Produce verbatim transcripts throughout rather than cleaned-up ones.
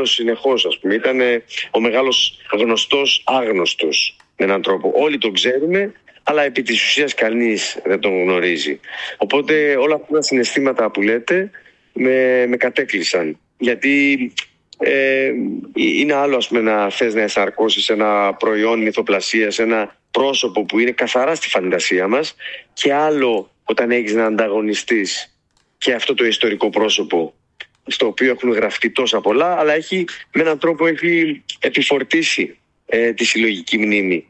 βίαιος συνεχώς, ας πούμε. Ήταν ο μεγάλος γνωστός άγνωστος με έναν τρόπο. Όλοι τον ξέρουμε, αλλά επί της ουσίας κανείς δεν τον γνωρίζει. Οπότε όλα αυτά τα συναισθήματα που λέτε με, με κατέκλυσαν. Γιατί ε, είναι άλλο, ας πούμε, να θες να εσαρκώσεις ένα προϊόν μυθοπλασίας, ένα πρόσωπο που είναι καθαρά στη φαντασία μας, και άλλο όταν έχεις να ανταγωνιστείς και αυτό το ιστορικό πρόσωπο στο οποίο έχουν γραφτεί τόσα πολλά, αλλά έχει, με έναν τρόπο έχει επιφορτήσει ε, τη συλλογική μνήμη.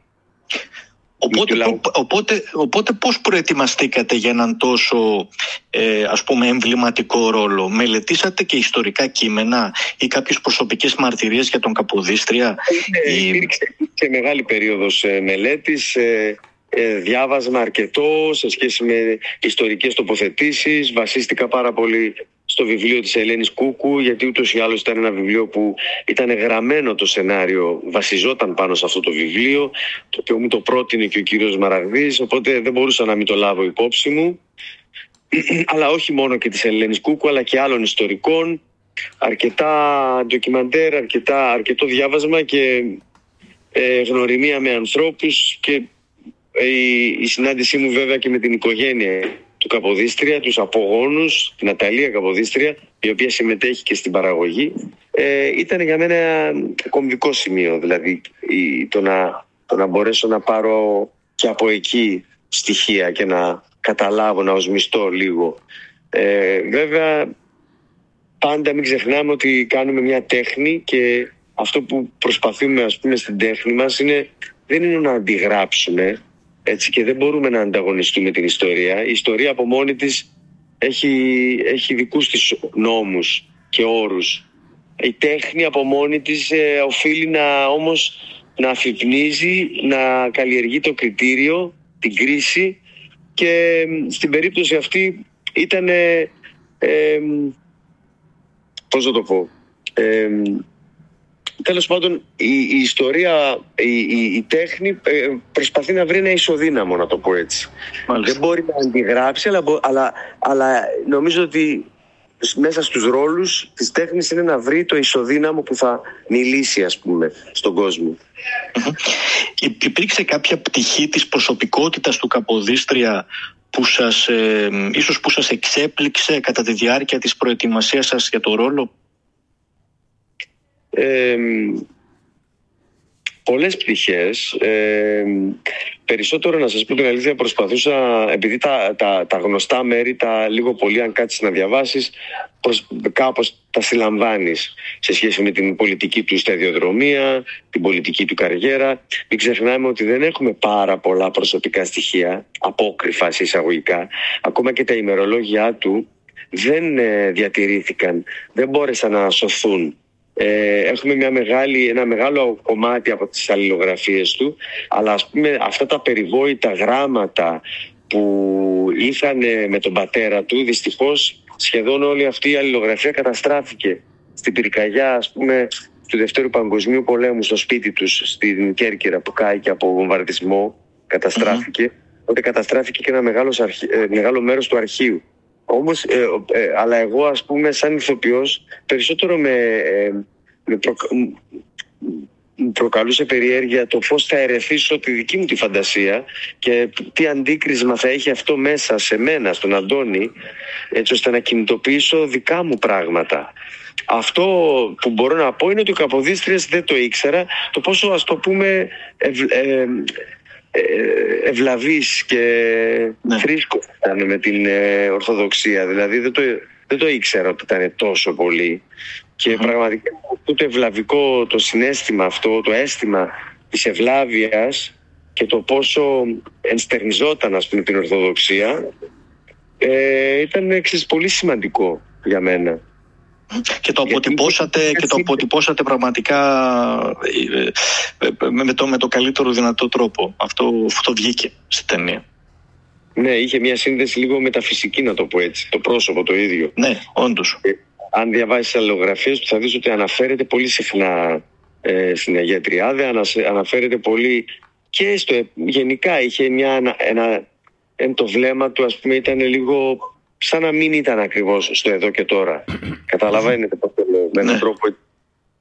Οπότε, πο, οπότε, οπότε πώς προετοιμαστήκατε για έναν τόσο ε, ας πούμε εμβληματικό ρόλο? Μελετήσατε και ιστορικά κείμενα ή κάποιες προσωπικές μαρτυρίες για τον Καποδίστρια? Ε, ή... Υπήρξε και μεγάλη περίοδος ε, μελέτης, ε, ε, διάβασμα αρκετό σε σχέση με ιστορικές τοποθετήσεις. Βασίστηκα πάρα πολύ στο βιβλίο της Ελένης Κούκου, γιατί ούτως ή άλλως ήταν ένα βιβλίο που ήταν γραμμένο το σενάριο, βασιζόταν πάνω σε αυτό το βιβλίο, το οποίο μου το πρότεινε και ο κύριος Μαραγδής, οπότε δεν μπορούσα να μην το λάβω υπόψη μου. Αλλά όχι μόνο και της Ελένης Κούκου, αλλά και άλλων ιστορικών, αρκετά ντοκιμαντέρ, αρκετά, αρκετό διάβασμα και ε, γνωριμία με ανθρώπους, και ε, η, η συνάντησή μου βέβαια και με την οικογένεια του Καποδίστρια, τους απογόνους, την Αταλία Καποδίστρια, η οποία συμμετέχει και στην παραγωγή, ε, ήταν για μένα ένα κομβικό σημείο. Δηλαδή η, το, να, το να μπορέσω να πάρω και από εκεί στοιχεία και να καταλάβω, να οσμιστώ λίγο. Ε, βέβαια πάντα μην ξεχνάμε ότι κάνουμε μια τέχνη, και αυτό που προσπαθούμε, ας πούμε, στην τέχνη μας είναι, δεν είναι να αντιγράψουμε, έτσι, και δεν μπορούμε να ανταγωνιστούμε την ιστορία. Η ιστορία από μόνη της έχει, έχει δικούς της νόμους και όρους. Η τέχνη από μόνη της ε, οφείλει να, όμως να αφυπνίζει, να καλλιεργεί το κριτήριο, την κρίση, και στην περίπτωση αυτή ήταν ε, ε, πώς να το πω, ε, τέλος πάντων η, η ιστορία, η, η, η τέχνη ε, προσπαθεί να βρει ένα ισοδύναμο, να το πω έτσι. Μάλιστα. Δεν μπορεί να αντιγράψει, αλλά, αλλά, αλλά νομίζω ότι μέσα στους ρόλους της τέχνης είναι να βρει το ισοδύναμο που θα μιλήσει, ας πούμε, στον κόσμο. Mm-hmm. Υπήρξε κάποια πτυχή της προσωπικότητας του Καποδίστρια που σας, ε, ίσως που σας εξέπληξε κατά τη διάρκεια της προετοιμασίας σας για το ρόλο? Ε, πολλές πτυχές. Ε, περισσότερο, να σας πω την αλήθεια, προσπαθούσα, επειδή τα, τα, τα γνωστά μέρη, τα λίγο πολύ αν κάτσεις να διαβάσεις, προς, κάπως τα συλλαμβάνεις σε σχέση με την πολιτική του σταδιοδρομία, την πολιτική του καριέρα. Μην ξεχνάμε ότι δεν έχουμε πάρα πολλά προσωπικά στοιχεία, απόκρυφα σε εισαγωγικά. Ακόμα και τα ημερολόγια του δεν ε, διατηρήθηκαν, δεν μπόρεσαν να σωθούν. Ε, έχουμε μια μεγάλη, ένα μεγάλο κομμάτι από τις αλληλογραφίες του, αλλά ας πούμε αυτά τα περιβόητα γράμματα που είχαν με τον πατέρα του, δυστυχώς σχεδόν όλη αυτή η αλληλογραφία καταστράφηκε στην πυρκαγιά, ας πούμε, του Δευτέρου Παγκοσμίου Πολέμου, στο σπίτι τους στην Κέρκυρα, που κάηκε από βομβαρδισμό, καταστράφηκε. Mm-hmm. Οπότε καταστράφηκε και ένα μεγάλο, αρχι... μεγάλο μέρος του αρχείου. Όμως, ε, ε, αλλά εγώ, ας πούμε, σαν ηθοποιός, περισσότερο με, ε, με προ, προκαλούσε περιέργεια το πώς θα ερεθίσω τη δική μου τη φαντασία και τι αντίκρισμα θα έχει αυτό μέσα σε μένα, στον Αντώνη, έτσι ώστε να κινητοποιήσω δικά μου πράγματα. Αυτό που μπορώ να πω είναι ότι ο Καποδίστριας δεν το ήξερα, το πόσο, ας το πούμε, ευ, ε, ευλαβής και ναι. Φρίσκος ήταν με την ε, Ορθοδοξία. Δηλαδή δεν το, δεν το ήξερα ότι ήταν τόσο πολύ. Και mm-hmm. πραγματικά αυτό το ευλαβικό, το συναίσθημα αυτό, το αίσθημα της ευλάβειας και το πόσο ενστερνιζόταν, ας πούμε, την Ορθοδοξία, ε, ήταν εξής πολύ σημαντικό για μένα. Και το αποτυπώσατε, και το αποτυπώσατε πραγματικά με το, με το καλύτερο δυνατό τρόπο. Αυτό, αυτό βγήκε στη ταινία. Ναι, είχε μια σύνδεση λίγο μεταφυσική, να το πω έτσι. Το πρόσωπο το ίδιο. Ναι, όντως. Ε, αν διαβάσεις αλληλογραφίες του θα δεις ότι αναφέρεται πολύ συχνά ε, στην Αγία Τριάδα. Αναφέρεται πολύ και στο, γενικά είχε μια, ένα, ένα, το βλέμμα του, ας πούμε, ήταν λίγο σαν να μην ήταν ακριβώς στο εδώ και τώρα. Καταλαβαίνετε πώς το λέω, με έναν τρόπο